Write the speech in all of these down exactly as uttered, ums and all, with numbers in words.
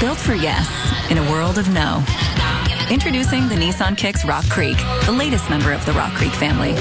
Built for yes in a world of no. Introducing the Nissan Kicks Rock Creek, the latest member of the Rock Creek family.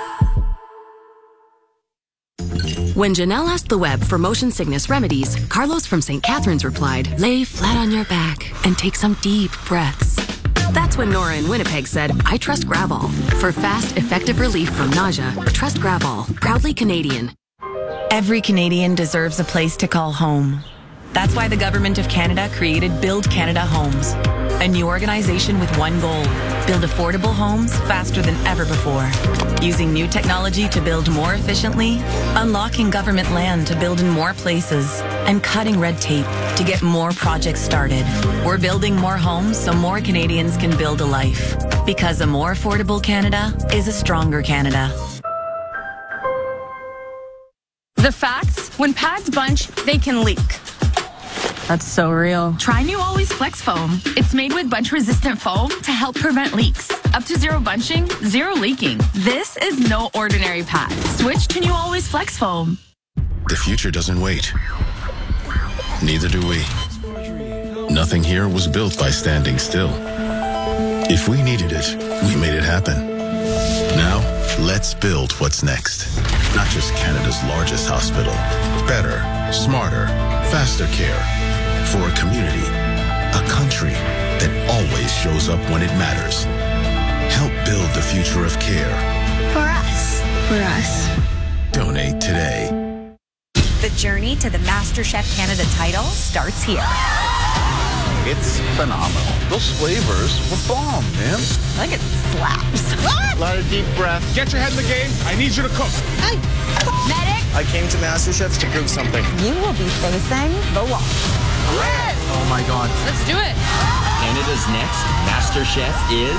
When Janelle asked the web for motion sickness remedies, Carlos from Saint Catharines replied, lay flat on your back and take some deep breaths. That's when Nora in Winnipeg said, I trust Gravol. For fast, effective relief from nausea, trust Gravol. Proudly Canadian. Every Canadian deserves a place to call home. That's why the Government of Canada created Build Canada Homes, a new organization with one goal: build affordable homes faster than ever before. Using new technology to build more efficiently, unlocking government land to build in more places, and cutting red tape to get more projects started. We're building more homes so more Canadians can build a life. Because a more affordable Canada is a stronger Canada. The facts: when pads bunch, they can leak. That's so real. Try new Always Flex Foam. It's made with bunch-resistant foam to help prevent leaks. Up to zero bunching, zero leaking. This is no ordinary pad. Switch to new Always Flex Foam. The future doesn't wait. Neither do we. Nothing here was built by standing still. If we needed it, we made it happen. Now, let's build what's next. Not just Canada's largest hospital. Better, smarter, faster care. For a community, a country that always shows up when it matters. Help build the future of care. For us. For us. Donate today. The journey to the MasterChef Canada title starts here. It's phenomenal. Those flavors were bomb, man. I think it slaps. A lot of deep breath. Get your head in the game. I need you to cook. Hey. Medic. I came to MasterChef to prove something. You will be facing the wall. Oh my God. Let's do it. Canada's next MasterChef is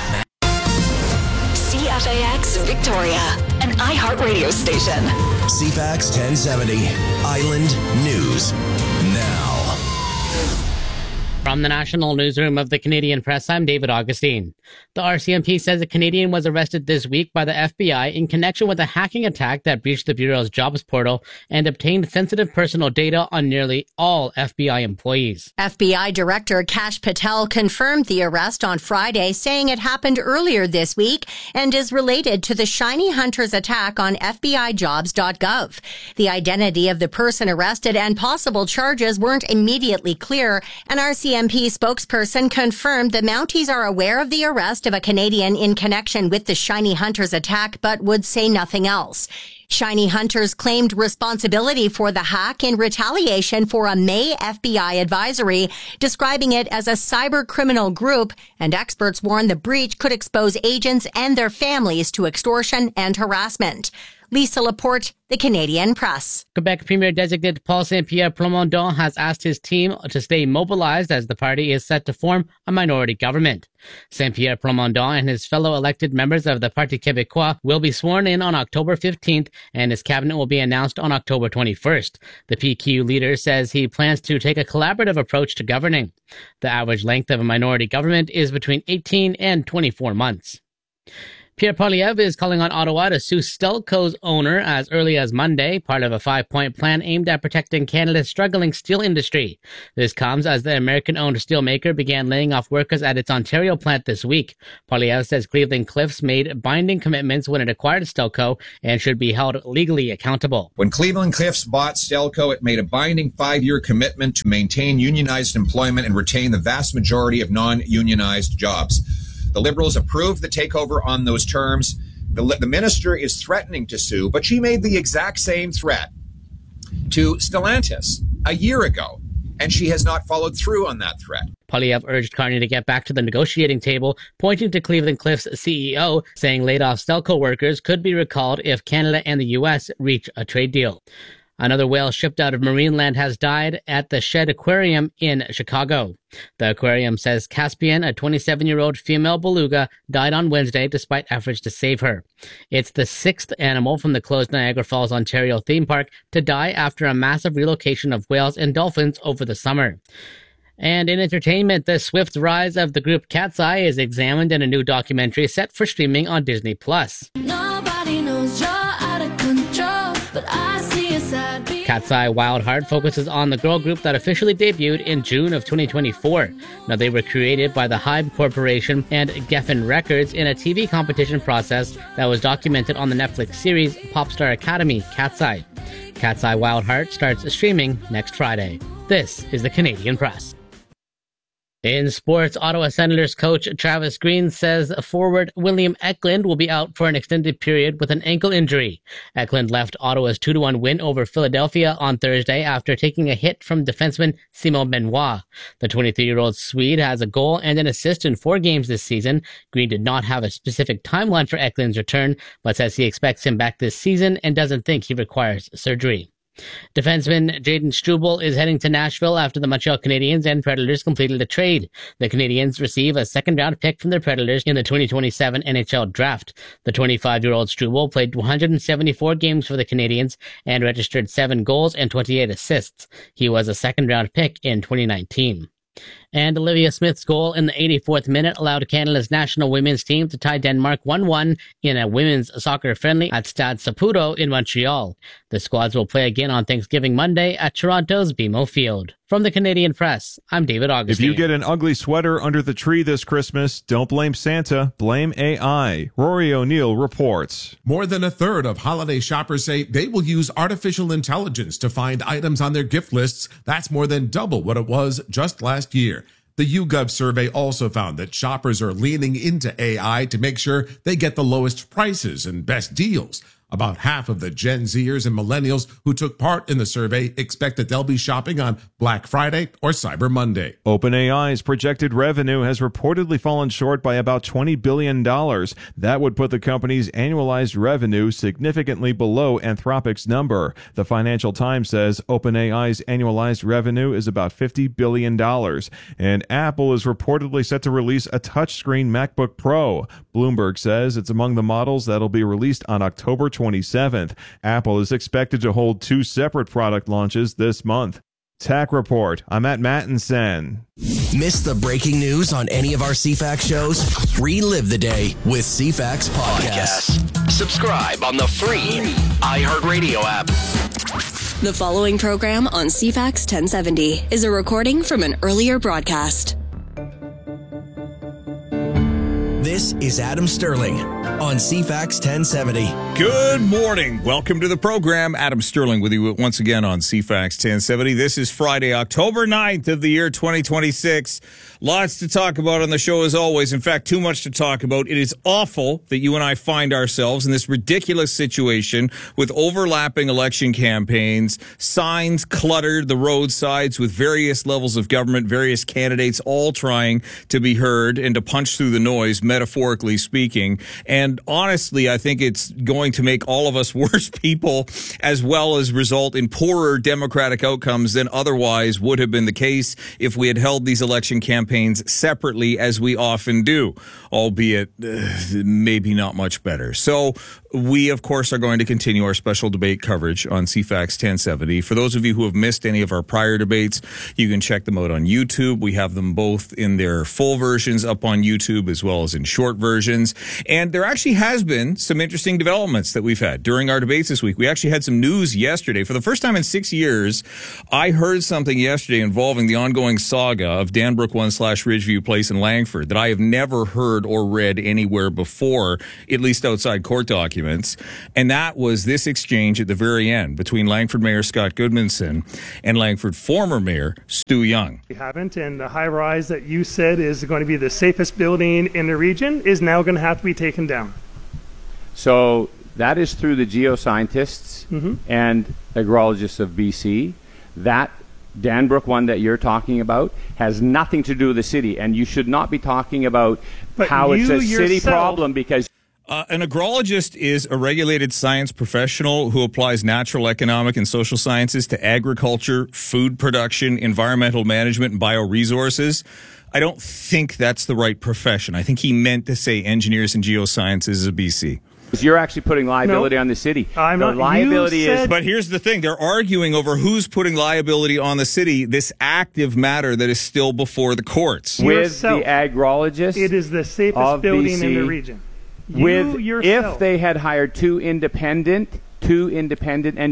C F A X Victoria, an iHeartRadio station. C F A X ten seventy, Island News Now. From the National Newsroom of the Canadian Press, I'm David Augustine. The R C M P says a Canadian was arrested this week by the F B I in connection with a hacking attack that breached the Bureau's jobs portal and obtained sensitive personal data on nearly all F B I employees. F B I Director Kash Patel confirmed the arrest on Friday, saying it happened earlier this week and is related to the Shiny Hunters attack on F B I jobs dot gov. The identity of the person arrested and possible charges weren't immediately clear, and R C M P spokesperson confirmed the Mounties are aware of the arrest of a Canadian in connection with the Shiny Hunters attack, but would say nothing else. Shiny Hunters claimed responsibility for the hack in retaliation for a May F B I advisory, describing it as a cyber criminal group, and experts warn the breach could expose agents and their families to extortion and harassment. Lisa Laporte, The Canadian Press. Quebec Premier-designate Paul Saint-Pierre Plamondon has asked his team to stay mobilized as the party is set to form a minority government. Saint-Pierre Plamondon and his fellow elected members of the Parti Québécois will be sworn in on October fifteenth, and his cabinet will be announced on October twenty-first. The P Q leader says he plans to take a collaborative approach to governing. The average length of a minority government is between eighteen and twenty-four months. Pierre Poilievre is calling on Ottawa to sue Stelco's owner as early as Monday, part of a five-point plan aimed at protecting Canada's struggling steel industry. This comes as the American-owned steelmaker began laying off workers at its Ontario plant this week. Poilievre says Cleveland-Cliffs made binding commitments when it acquired Stelco and should be held legally accountable. When Cleveland-Cliffs bought Stelco, it made a binding five-year commitment to maintain unionized employment and retain the vast majority of non-unionized jobs. The Liberals approved the takeover on those terms. The, the minister is threatening to sue, but she made the exact same threat to Stellantis a year ago, and she has not followed through on that threat. Poilievre urged Carney to get back to the negotiating table, pointing to Cleveland-Cliffs C E O, saying laid-off Stelco workers could be recalled if Canada and the U S reach a trade deal. Another whale shipped out of Marineland has died at the Shed Aquarium in Chicago. The aquarium says Caspian, a twenty-seven-year-old female beluga, died on Wednesday despite efforts to save her. It's the sixth animal from the closed Niagara Falls, Ontario theme park to die after a massive relocation of whales and dolphins over the summer. And in entertainment, the swift rise of the group Cat's Eye is examined in a new documentary set for streaming on Disney Plus. Nobody knows you're out of control, but I see a side. Cat's Eye Wild Heart focuses on the girl group that officially debuted in June of twenty twenty-four. Now, they were created by the Hybe Corporation and Geffen Records in a T V competition process that was documented on the Netflix series Popstar Academy, Cat's Eye. Cat's Eye Wild Heart starts streaming next Friday. This is the Canadian Press. In sports, Ottawa Senators coach Travis Green says forward William Eklund will be out for an extended period with an ankle injury. Eklund left Ottawa's two to one win over Philadelphia on Thursday after taking a hit from defenseman Simon Benoit. The twenty-three-year-old Swede has a goal and an assist in four games this season. Green did not have a specific timeline for Eklund's return, but says he expects him back this season and doesn't think he requires surgery. Defenseman Jaden Struble is heading to Nashville after the Montreal Canadiens and Predators completed a trade. The Canadiens receive a second-round pick from the Predators in the twenty twenty-seven N H L Draft. The twenty-five-year-old Struble played one hundred seventy-four games for the Canadiens and registered seven goals and twenty-eight assists. He was a second-round pick in twenty nineteen. And Olivia Smith's goal in the eighty-fourth minute allowed Canada's national women's team to tie Denmark one one in a women's soccer friendly at Stade Saputo in Montreal. The squads will play again on Thanksgiving Monday at Toronto's B M O Field. From the Canadian Press, I'm David Augustine. If you get an ugly sweater under the tree this Christmas, don't blame Santa, blame A I. Rory O'Neill reports. More than a third of holiday shoppers say they will use artificial intelligence to find items on their gift lists. That's more than double what it was just last year. The YouGov survey also found that shoppers are leaning into A I to make sure they get the lowest prices and best deals. About half of the Gen Zers and millennials who took part in the survey expect that they'll be shopping on Black Friday or Cyber Monday. OpenAI's projected revenue has reportedly fallen short by about twenty billion dollars. That would put the company's annualized revenue significantly below Anthropic's number. The Financial Times says OpenAI's annualized revenue is about fifty billion dollars. And Apple is reportedly set to release a touchscreen MacBook Pro. Bloomberg says it's among the models that'll be released on October twenty-seventh. Apple is expected to hold two separate product launches this month. Tech Report. I'm at Mattinson. Miss the breaking news on any of our C FAX shows? Relive the day with C FAX Podcasts. Podcast. Subscribe on the free iHeartRadio app. The following program on C FAX ten seventy is a recording from an earlier broadcast. This is Adam Sterling on C FAX ten seventy. Good morning. Welcome to the program. Adam Sterling with you once again on C FAX ten seventy. This is Friday, October ninth of the year twenty twenty-six. Lots to talk about on the show as always. In fact, too much to talk about. It is awful that you and I find ourselves in this ridiculous situation with overlapping election campaigns, signs cluttered the roadsides with various levels of government, various candidates all trying to be heard and to punch through the noise, metaphorically speaking. And honestly, I think it's going to make all of us worse people as well as result in poorer democratic outcomes than otherwise would have been the case if we had held these election campaigns separately, as we often do, albeit uh, maybe not much better. So we, of course, are going to continue our special debate coverage on C FAX ten seventy. For those of you who have missed any of our prior debates, you can check them out on YouTube. We have them both in their full versions up on YouTube as well as in short versions. And there actually has been some interesting developments that we've had during our debates this week. We actually had some news yesterday. For the first time in six years, I heard something yesterday involving the ongoing saga of Danbrook one slash Ridgeview Place in Langford that I have never heard or read anywhere before, at least outside court documents. And that was this exchange at the very end between Langford Mayor Scott Goodmanson and Langford former Mayor Stu Young. We haven't, and the high rise that you said is going to be the safest building in the region is now going to have to be taken down. So that is through the geoscientists mm-hmm. and agrologists of B C. That Danbrook one that you're talking about has nothing to do with the city, and you should not be talking about but how it's a city yourself- problem because Uh, an agrologist is a regulated science professional who applies natural, economic, and social sciences to agriculture, food production, environmental management, and bioresources. I don't think that's the right profession. I think he meant to say engineers and geosciences of B C. You're actually putting liability no, on the city. I'm the not, liability said- is. But here's the thing. They're arguing over who's putting liability on the city, this active matter that is still before the courts. With yourself. the agrologist It is the safest building B C, in the region. You with yourself. If they had hired two independent, two independent engineers.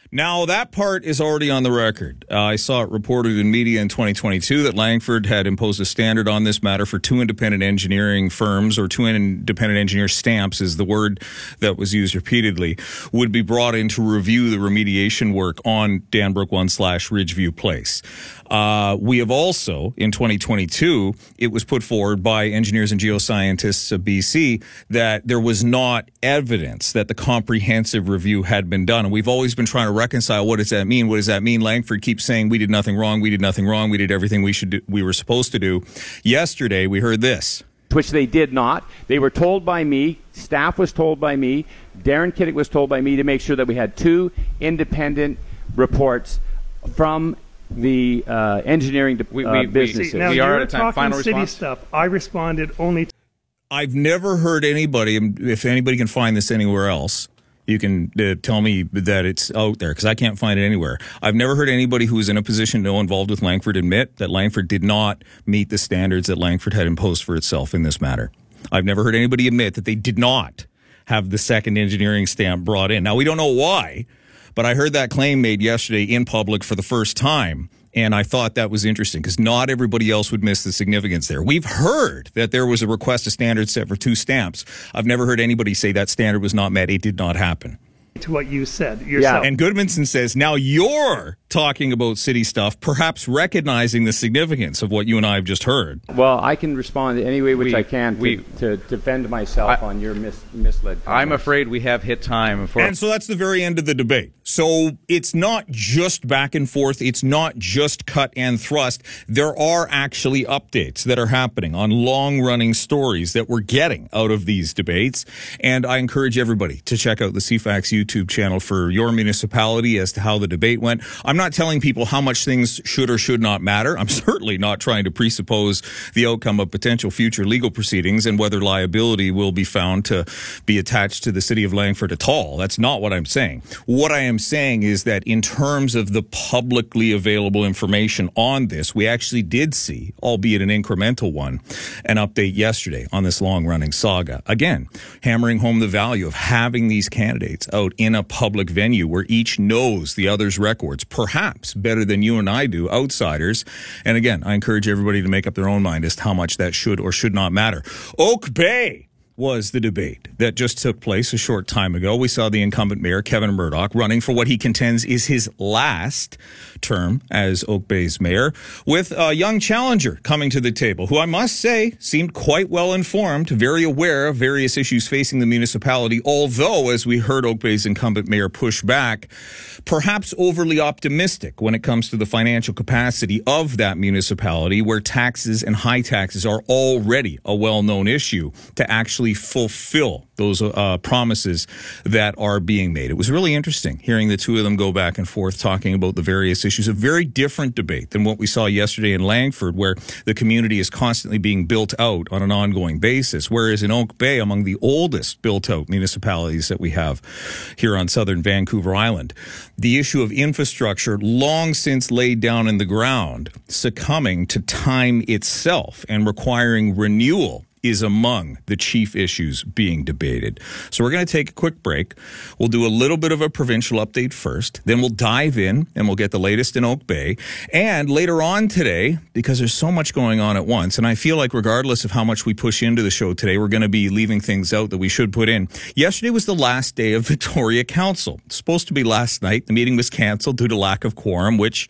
Now, that part is already on the record. Uh, I saw it reported in media in twenty twenty-two that Langford had imposed a standard on this matter for two independent engineering firms, or two independent engineer stamps is the word that was used repeatedly, would be brought in to review the remediation work on Danbrook one slash Ridgeview Place. Uh, we have also, in twenty twenty-two, it was put forward by engineers and geoscientists of B C that there was not evidence that the comprehensive review had been done. And we've always been trying to reconcile, what does that mean? What does that mean? Langford keeps saying we did nothing wrong, we did nothing wrong, we did everything we should do, we were supposed to do. Yesterday, we heard this. Which they did not. They were told by me, staff was told by me, Darren Kiddick was told by me to make sure that we had two independent reports from the uh, engineering de- we, uh, we, businesses. See, now we are at a time. Final city response. Stuff. I responded only. To- I've never heard anybody. If anybody can find this anywhere else, you can uh, tell me that it's out there, because I can't find it anywhere. I've never heard anybody who was in a position to know involved with Langford admit that Langford did not meet the standards that Langford had imposed for itself in this matter. I've never heard anybody admit that they did not have the second engineering stamp brought in. Now, we don't know why, but I heard that claim made yesterday in public for the first time, and I thought that was interesting, because not everybody else would miss the significance there. We've heard that there was a request of standard set for two stamps. I've never heard anybody say that standard was not met. It did not happen. To what you said yourself. Yeah, and Goodmanson says, now you're talking about city stuff, perhaps recognizing the significance of what you and I have just heard. Well, I can respond any way which we, I can to, we, to defend myself I, on your mis, misled comments. I'm afraid we have hit time. For- and so that's the very end of the debate. So it's not just back and forth. It's not just cut and thrust. There are actually updates that are happening on long-running stories that we're getting out of these debates. And I encourage everybody to check out the C FAX YouTube channel for your municipality as to how the debate went. I'm not telling people how much things should or should not matter. I'm certainly not trying to presuppose the outcome of potential future legal proceedings and whether liability will be found to be attached to the city of Langford at all. That's not what I'm saying. What I am saying is that in terms of the publicly available information on this, we actually did see, albeit an incremental one, an update yesterday on this long-running saga. Again, hammering home the value of having these candidates out in a public venue where each knows the other's records, perhaps better than you and I do, outsiders. And again, I encourage everybody to make up their own mind as to how much that should or should not matter. Oak Bay was the debate that just took place a short time ago. We saw the incumbent mayor, Kevin Murdoch, running for what he contends is his last term as Oak Bay's mayor, with a young challenger coming to the table, who I must say seemed quite well informed, very aware of various issues facing the municipality, although, as we heard Oak Bay's incumbent mayor push back, perhaps overly optimistic when it comes to the financial capacity of that municipality, where taxes and high taxes are already a well-known issue, to actually fulfill those uh, promises that are being made. It was really interesting hearing the two of them go back and forth talking about the various issues. A very different debate than what we saw yesterday in Langford, where the community is constantly being built out on an ongoing basis, whereas in Oak Bay, among the oldest built-out municipalities that we have here on southern Vancouver Island, the issue of infrastructure long since laid down in the ground, succumbing to time itself and requiring renewal, is among the chief issues being debated. So we're going to take a quick break. We'll do a little bit of a provincial update first. Then we'll dive in and we'll get the latest in Oak Bay. And later on today, because there's so much going on at once, and I feel like regardless of how much we push into the show today, we're going to be leaving things out that we should put in. Yesterday was the last day of Victoria Council. It's supposed to be last night. The meeting was canceled due to lack of quorum, which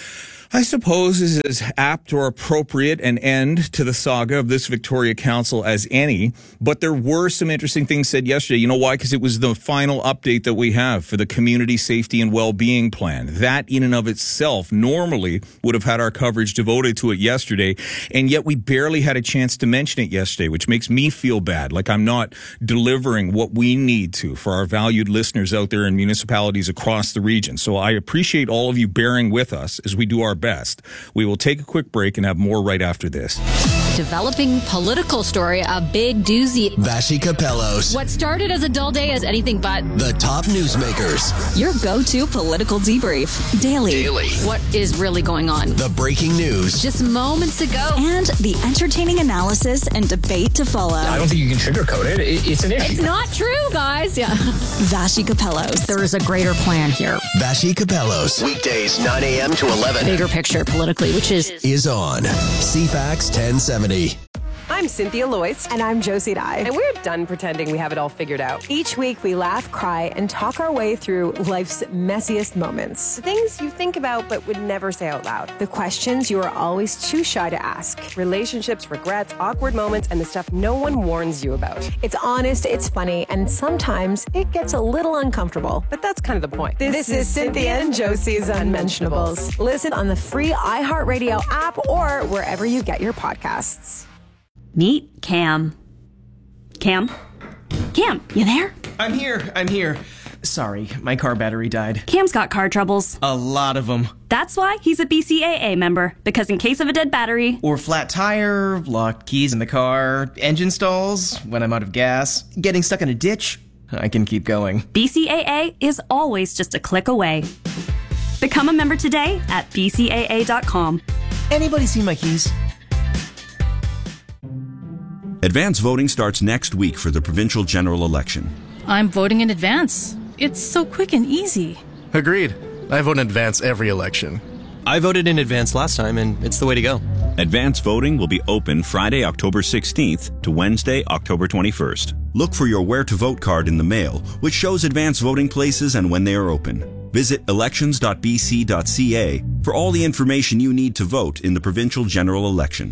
I suppose is as apt or appropriate an end to the saga of this Victoria Council as any. But there were some interesting things said yesterday. You know why? Because it was the final update that we have for the Community Safety and Well-Being Plan. That in and of itself normally would have had our coverage devoted to it yesterday, and yet we barely had a chance to mention it yesterday, which makes me feel bad, like I'm not delivering what we need to for our valued listeners out there in municipalities across the region. So I appreciate all of you bearing with us as we do our best. We will take a quick break and have more right after this. Developing political story, a big doozy. Vashi Capellos. What started as a dull day is anything but. The top newsmakers. Your go-to political debrief. Daily. Daily. What is really going on? The breaking news. Just moments ago. And the entertaining analysis and debate to follow. I don't think you can sugarcoat it. it it's an issue. It's not true, guys. Yeah. Vashi Capellos. There is a greater plan here. Vashi Capellos. Weekdays, nine a.m. to eleven. Bigger picture politically, which is... Is on C FAX ten seventy. I'm Cynthia Loyce. And I'm Josie Dye. And we're done pretending we have it all figured out. Each week we laugh, cry, and talk our way through life's messiest moments. The things you think about but would never say out loud. The questions you are always too shy to ask. Relationships, regrets, awkward moments, and the stuff no one warns you about. It's honest, it's funny, and sometimes it gets a little uncomfortable. But that's kind of the point. This, this is, is Cynthia and Josie's Unmentionables. Listen on the free iHeartRadio app or wherever you get your podcasts. Meet Cam. Cam? Cam, you there? I'm here. I'm here. Sorry, my car battery died. Cam's got car troubles. A lot of them. That's why he's a B C A A member, because in case of a dead battery... Or flat tire, locked keys in the car, engine stalls, when I'm out of gas, getting stuck in a ditch, I can keep going. B C A A is always just a click away. Become a member today at b c a a dot com. Anybody see my keys? Advance voting starts next week for the provincial general election. I'm voting in advance. It's so quick and easy. Agreed. I vote in advance every election. I voted in advance last time, and it's the way to go. Advance voting will be open Friday, October sixteenth to Wednesday, October twenty-first. Look for your Where to Vote card in the mail, which shows advance voting places and when they are open. Visit elections dot b c dot c a for all the information you need to vote in the provincial general election.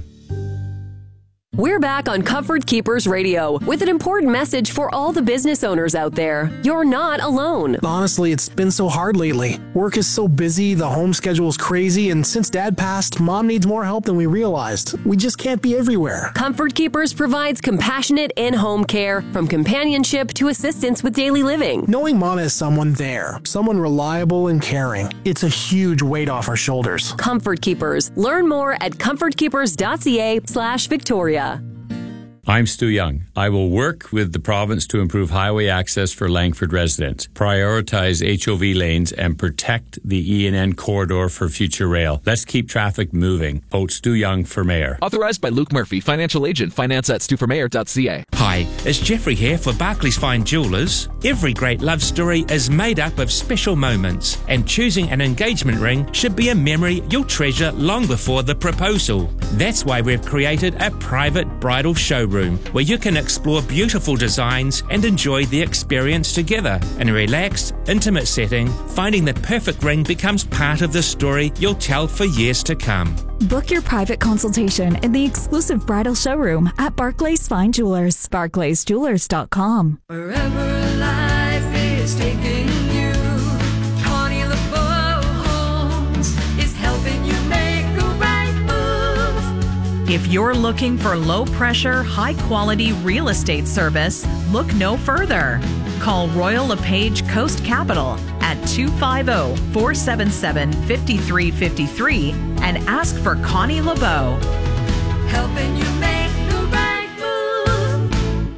We're back on Comfort Keepers Radio with an important message for all the business owners out there. You're not alone. Honestly, it's been so hard lately. Work is so busy, the home schedule is crazy, and since Dad passed, Mom needs more help than we realized. We just can't be everywhere. Comfort Keepers provides compassionate in-home care, from companionship to assistance with daily living. Knowing Mom has someone there, someone reliable and caring, it's a huge weight off our shoulders. Comfort Keepers. Learn more at comfort keepers dot c a slash Victoria. I'm Stu Young. I will work with the province to improve highway access for Langford residents, prioritize H O V lanes, and protect the E and N corridor for future rail. Let's keep traffic moving. Vote Stu Young for mayor. Authorized by Luke Murphy, financial agent, finance at stu for mayor dot c a. Hi, it's Jeffrey here for Barclays Fine Jewelers. Every great love story is made up of special moments, and choosing an engagement ring should be a memory you'll treasure long before the proposal. That's why we've created a private bridal showroom where you can explore beautiful designs and enjoy the experience together. In a relaxed, intimate setting, finding the perfect ring becomes part of the story you'll tell for years to come. Book your private consultation in the exclusive bridal showroom at Barclays Fine Jewelers. barclays jewelers dot com. Wherever life is taking you, Connie LeBeau Homes is helping you make the right move. If you're looking for low-pressure, high-quality real estate service, look no further. Call Royal LePage Coast Capital at two five zero, four seven seven, five three five three and ask for Connie LeBeau. Helping you make the right move.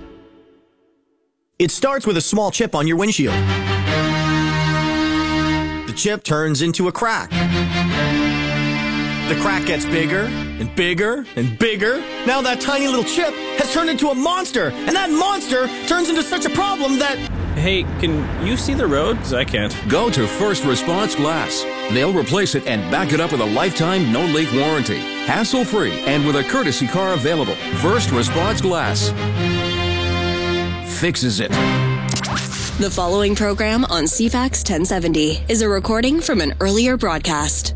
It starts with a small chip on your windshield. The chip turns into a crack. The crack gets bigger and bigger and bigger. Now that tiny little chip has turned into a monster, and that monster turns into such a problem that... Hey, can you see the road? 'Cause I can't. Go to First Response Glass. They'll replace it and back it up with a lifetime no-leak warranty. Hassle-free and with a courtesy car available. First Response Glass fixes it. The following program on C FAX ten seventy is a recording from an earlier broadcast.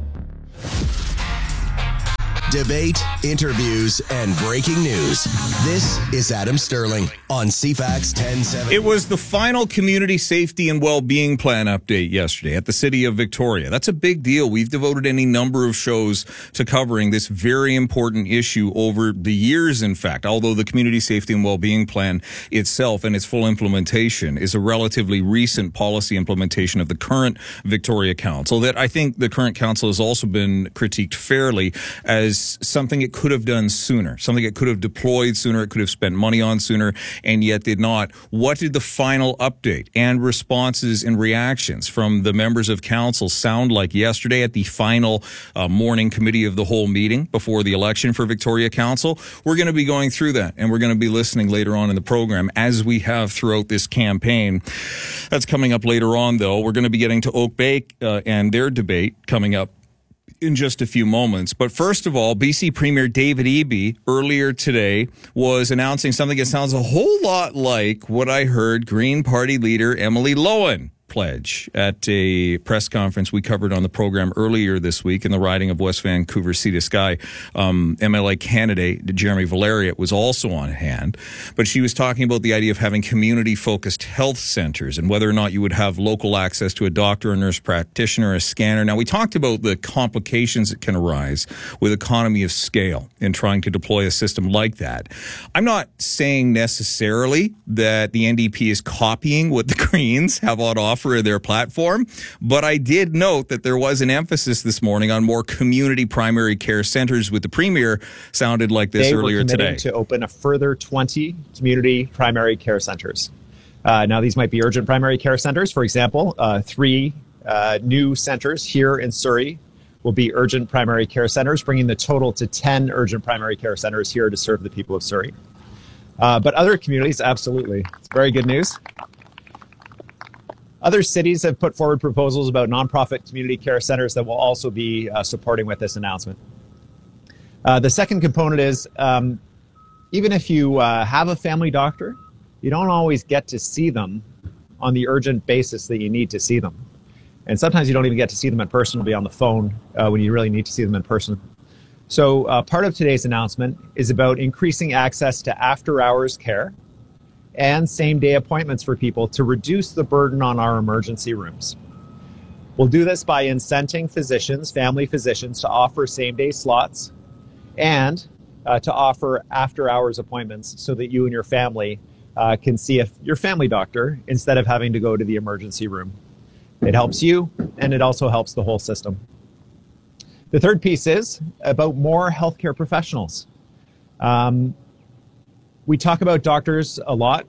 Debate, interviews, and breaking news. This is Adam Sterling on C FAX ten seventy. It was the final Community Safety and Wellbeing Plan update yesterday at the City of Victoria. That's a big deal. We've devoted any number of shows to covering this very important issue over the years, in fact, although the Community Safety and Wellbeing Plan itself and its full implementation is a relatively recent policy implementation of the current Victoria Council that I think the current council has also been critiqued fairly as is something it could have done sooner, something it could have deployed sooner, it could have spent money on sooner, and yet did not. What did the final update and responses and reactions from the members of council sound like yesterday at the final uh, morning committee of the whole meeting before the election for Victoria Council? We're going to be going through that, and we're going to be listening later on in the program, as we have throughout this campaign. That's coming up later on, though. We're going to be getting to Oak Bay uh, and their debate coming up in just a few moments. But first of all, B C Premier David Eby earlier today was announcing something that sounds a whole lot like what I heard Green Party leader Emily Lowen pledge at a press conference we covered on the program earlier this week in the riding of West Vancouver Sea to Sky. Um, M L A candidate Jeremy Valeriot was also on hand, but she was talking about the idea of having community-focused health centers and whether or not you would have local access to a doctor, a nurse practitioner, a scanner. Now, we talked about the complications that can arise with economy of scale in trying to deploy a system like that. I'm not saying necessarily that the N D P is copying what the Greens have on offer for their platform, but I did note that there was an emphasis this morning on more community primary care centers, with the Premier sounded like this they earlier were today. To open a further twenty community primary care centers. Uh, now, these might be urgent primary care centers. For example, uh, three uh, new centers here in Surrey will be urgent primary care centers, bringing the total to ten urgent primary care centers here to serve the people of Surrey. Uh, but other communities, absolutely. It's very good news. Other cities have put forward proposals about nonprofit community care centers that will also be uh, supporting with this announcement. Uh, the second component is, um, even if you uh, have a family doctor, you don't always get to see them on the urgent basis that you need to see them. And sometimes you don't even get to see them in person. It'll be on the phone uh, when you really need to see them in person. So uh, part of today's announcement is about increasing access to after-hours care and same-day appointments for people to reduce the burden on our emergency rooms. We'll do this by incenting physicians, family physicians, to offer same-day slots and uh, to offer after-hours appointments so that you and your family uh, can see a, your family doctor instead of having to go to the emergency room. It helps you, and it also helps the whole system. The third piece is about more healthcare professionals. Um, We talk about doctors a lot,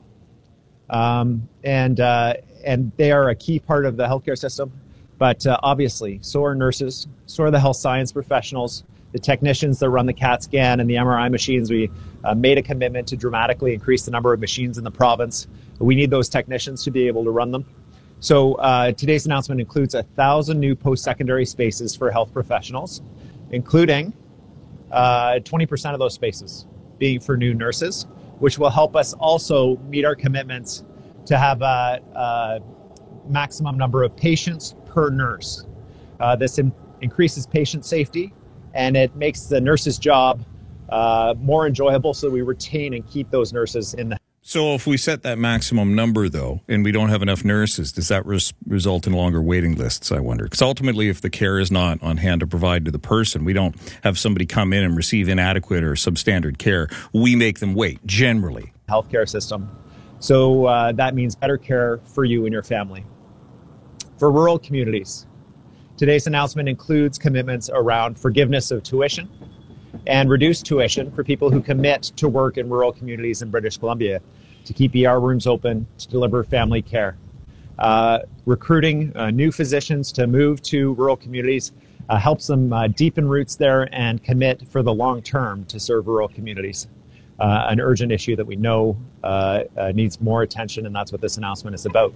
um, and uh, and they are a key part of the healthcare system. But uh, obviously, so are nurses, so are the health science professionals, the technicians that run the CAT scan and the M R I machines. We uh, made a commitment to dramatically increase the number of machines in the province. We need those technicians to be able to run them. So uh, today's announcement includes a thousand new post-secondary spaces for health professionals, including uh, twenty percent of those spaces being for new nurses, which will help us also meet our commitments to have a, a maximum number of patients per nurse. Uh, this in, increases patient safety, and it makes the nurse's job uh, more enjoyable, so we retain and keep those nurses in the. So if we set that maximum number, though, and we don't have enough nurses, does that res- result in longer waiting lists, I wonder? Because ultimately, if the care is not on hand to provide to the person, we don't have somebody come in and receive inadequate or substandard care. We make them wait, generally. Healthcare system. So uh, that means better care for you and your family. For rural communities, today's announcement includes commitments around forgiveness of tuition and reduced tuition for people who commit to work in rural communities in British Columbia, to keep E R rooms open, to deliver family care. Uh, recruiting uh, new physicians to move to rural communities uh, helps them uh, deepen roots there and commit for the long term to serve rural communities. Uh, an urgent issue that we know uh, uh, needs more attention, and that's what this announcement is about.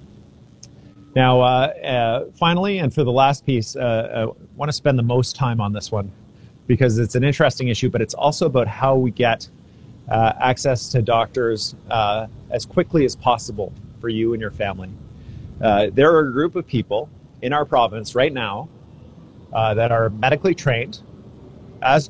Now, uh, uh, finally, and for the last piece, uh, I want to spend the most time on this one, because it's an interesting issue, but it's also about how we get uh, access to doctors uh, as quickly as possible for you and your family. Uh, there are a group of people in our province right now uh, that are medically trained as